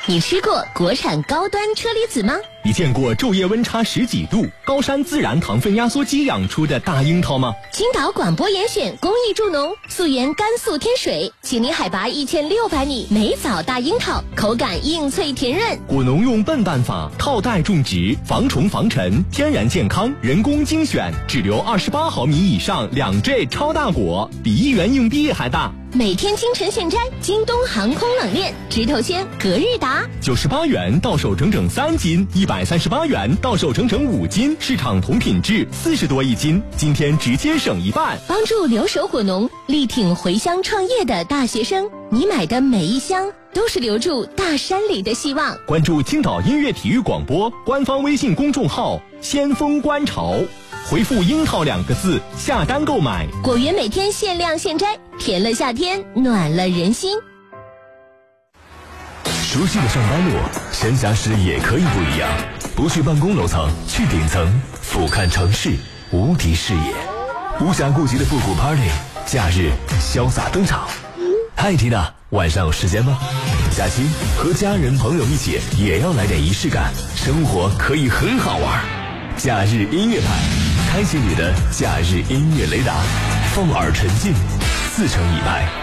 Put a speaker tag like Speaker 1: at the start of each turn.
Speaker 1: 你吃过国产高端车厘子吗？
Speaker 2: 你见过昼夜温差10几度、高山自然糖分压缩机养出的大樱桃吗？
Speaker 1: 青岛广播严选公益助农，溯源甘肃天水，请你海拔1600米，美枣大樱桃，口感硬脆甜润。
Speaker 2: 果农用笨办法套袋种植，防虫防尘，天然健康，人工精选，只留28毫米以上2J 超大果，比1元硬币还大。
Speaker 1: 每天清晨现摘，京东航空冷链，直头鲜，隔日达
Speaker 2: ，98元到手整整3斤，138元到手整整5斤，市场同品质40多一斤，今天直接省一半。
Speaker 1: 帮助留守果农，力挺回乡创业的大学生，你买的每一箱都是留住大山里的希望。
Speaker 2: 关注青岛音乐体育广播官方微信公众号先锋观潮，回复樱桃2个字下单购买，
Speaker 1: 果园每天限量现摘，甜了夏天，暖了人心。
Speaker 3: 熟悉的上班路，闲暇时也可以不一样。不去办公楼层，去顶层，俯瞰城市无敌视野，无暇顾及的复古 party， 假日潇洒登场。嗨缇娜，晚上有时间吗？假期和家人朋友一起，也要来点仪式感，生活可以很好玩。假日音乐派，开启你的假日音乐雷达，放耳沉浸，自成一派。